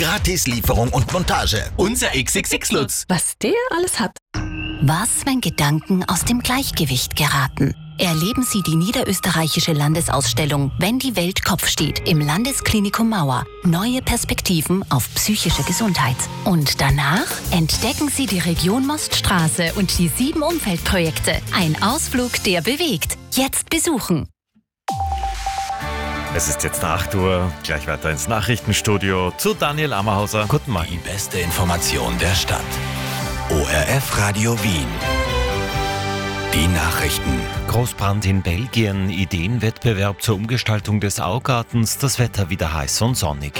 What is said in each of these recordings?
Gratis Lieferung und Montage. Unser XXX-Lutz. Was der alles hat. Was, wenn Gedanken aus dem Gleichgewicht geraten? Erleben Sie die niederösterreichische Landesausstellung Wenn die Welt Kopf steht im Landesklinikum Mauer. Neue Perspektiven auf psychische Gesundheit. Und danach entdecken Sie die Region Moststraße und die 7 Umfeldprojekte. Ein Ausflug, der bewegt. Jetzt besuchen. Es ist jetzt 8 Uhr, gleich weiter ins Nachrichtenstudio zu Daniel Ammerhauser. Guten Morgen. Die beste Information der Stadt. ORF Radio Wien. Die Nachrichten. Großbrand in Belgien, Ideenwettbewerb zur Umgestaltung des Augartens, das Wetter wieder heiß und sonnig.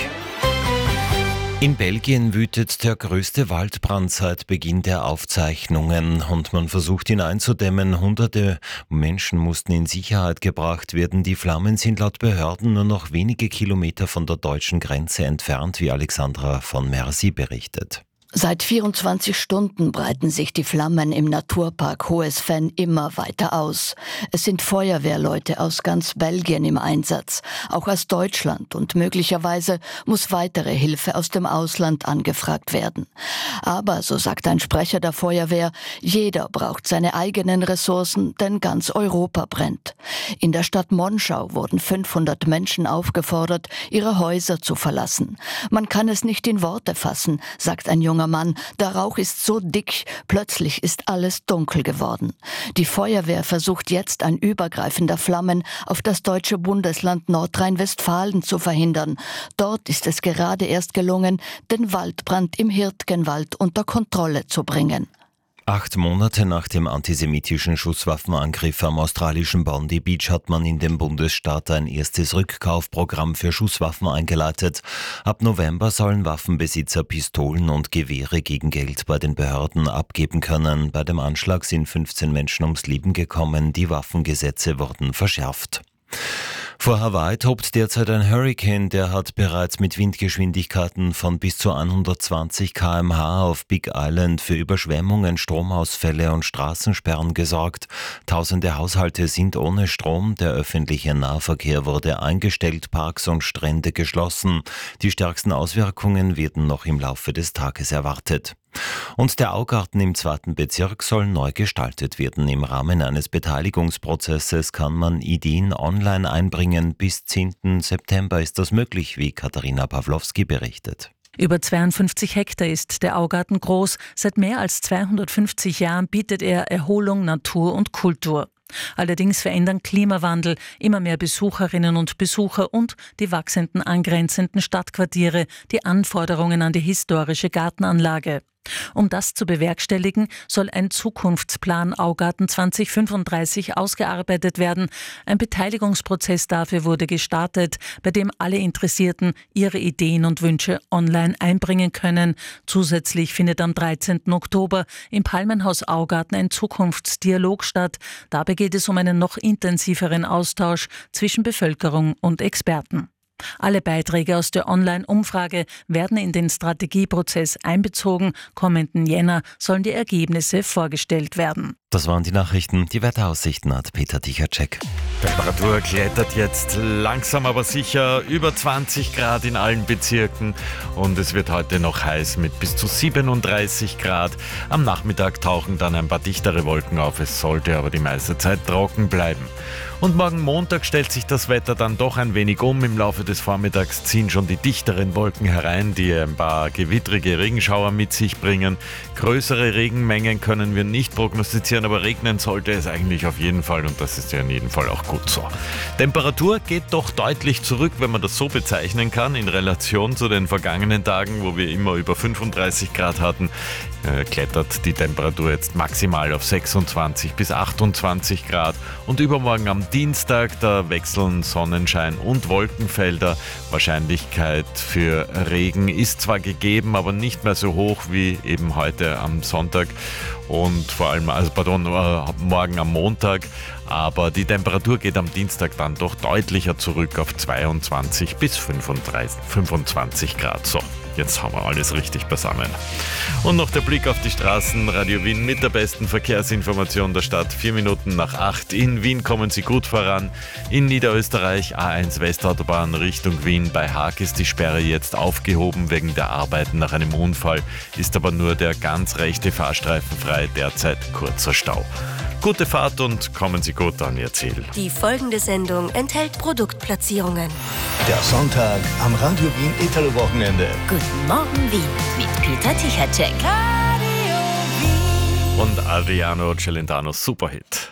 In Belgien wütet der größte Waldbrand seit Beginn der Aufzeichnungen und man versucht ihn einzudämmen. Hunderte Menschen mussten in Sicherheit gebracht werden. Die Flammen sind laut Behörden nur noch wenige Kilometer von der deutschen Grenze entfernt, wie Alexandra von Mercy berichtet. Seit 24 Stunden breiten sich die Flammen im Naturpark Hohes Venn immer weiter aus. Es sind Feuerwehrleute aus ganz Belgien im Einsatz, auch aus Deutschland, und möglicherweise muss weitere Hilfe aus dem Ausland angefragt werden. Aber, so sagt ein Sprecher der Feuerwehr, jeder braucht seine eigenen Ressourcen, denn ganz Europa brennt. In der Stadt Monschau wurden 500 Menschen aufgefordert, ihre Häuser zu verlassen. Man kann es nicht in Worte fassen, sagt ein junger Mann, der Rauch ist so dick, plötzlich ist alles dunkel geworden. Die Feuerwehr versucht jetzt, ein Übergreifen der Flammen auf das deutsche Bundesland Nordrhein-Westfalen zu verhindern. Dort ist es gerade erst gelungen, den Waldbrand im Hirtgenwald unter Kontrolle zu bringen. 8 Monate nach dem antisemitischen Schusswaffenangriff am australischen Bondi Beach hat man in dem Bundesstaat ein erstes Rückkaufprogramm für Schusswaffen eingeleitet. Ab November sollen Waffenbesitzer Pistolen und Gewehre gegen Geld bei den Behörden abgeben können. Bei dem Anschlag sind 15 Menschen ums Leben gekommen. Die Waffengesetze wurden verschärft. Vor Hawaii tobt derzeit ein Hurrikan, der hat bereits mit Windgeschwindigkeiten von bis zu 120 km/h auf Big Island für Überschwemmungen, Stromausfälle und Straßensperren gesorgt. Tausende Haushalte sind ohne Strom, der öffentliche Nahverkehr wurde eingestellt, Parks und Strände geschlossen. Die stärksten Auswirkungen werden noch im Laufe des Tages erwartet. Und der Augarten im 2. Bezirk soll neu gestaltet werden. Im Rahmen eines Beteiligungsprozesses kann man Ideen online einbringen. Bis 10. September ist das möglich, wie Katharina Pawlowski berichtet. Über 52 Hektar ist der Augarten groß. Seit mehr als 250 Jahren bietet er Erholung, Natur und Kultur. Allerdings verändern Klimawandel, immer mehr Besucherinnen und Besucher und die wachsenden angrenzenden Stadtquartiere die Anforderungen an die historische Gartenanlage. Um das zu bewerkstelligen, soll ein Zukunftsplan Augarten 2035 ausgearbeitet werden. Ein Beteiligungsprozess dafür wurde gestartet, bei dem alle Interessierten ihre Ideen und Wünsche online einbringen können. Zusätzlich findet am 13. Oktober im Palmenhaus Augarten ein Zukunftsdialog statt. Dabei geht es um einen noch intensiveren Austausch zwischen Bevölkerung und Experten. Alle Beiträge aus der Online-Umfrage werden in den Strategieprozess einbezogen. Kommenden Jänner sollen die Ergebnisse vorgestellt werden. Das waren die Nachrichten. Die Wetteraussichten hat Peter Tichacek. Temperatur klettert jetzt langsam aber sicher über 20 Grad in allen Bezirken und es wird heute noch heiß mit bis zu 37 Grad. Am Nachmittag tauchen dann ein paar dichtere Wolken auf. Es sollte aber die meiste Zeit trocken bleiben. Und morgen Montag stellt sich das Wetter dann doch ein wenig um. Im Laufe des Vormittags ziehen schon die dichteren Wolken herein, die ein paar gewittrige Regenschauer mit sich bringen. Größere Regenmengen können wir nicht prognostizieren, aber regnen sollte es eigentlich auf jeden Fall und das ist ja in jedem Fall auch gut so. Temperatur geht doch deutlich zurück, wenn man das so bezeichnen kann, in Relation zu den vergangenen Tagen, wo wir immer über 35 Grad hatten. Klettert die Temperatur jetzt maximal auf 26 bis 28 Grad und übermorgen am Dienstag, da wechseln Sonnenschein und Wolkenfelder. Wahrscheinlichkeit für Regen ist zwar gegeben, aber nicht mehr so hoch wie eben heute am Sonntag und vor allem, morgen am Montag. Aber die Temperatur geht am Dienstag dann doch deutlicher zurück auf 22 bis 25 Grad. So. Jetzt haben wir alles richtig beisammen. Und noch der Blick auf die Straßen. Radio Wien mit der besten Verkehrsinformation der Stadt. 4 Minuten nach 8. In Wien kommen Sie gut voran. In Niederösterreich A1 Westautobahn Richtung Wien. Bei Haag ist die Sperre jetzt aufgehoben wegen der Arbeiten nach einem Unfall. Ist aber nur der ganz rechte Fahrstreifen frei. Derzeit kurzer Stau. Gute Fahrt und kommen Sie gut an Ihr Ziel. Die folgende Sendung enthält Produktplatzierungen. Der Sonntag am Radio Wien Italo-Wochenende. Guten Morgen Wien mit Peter Tichacek. Und Adriano Celentano Superhit.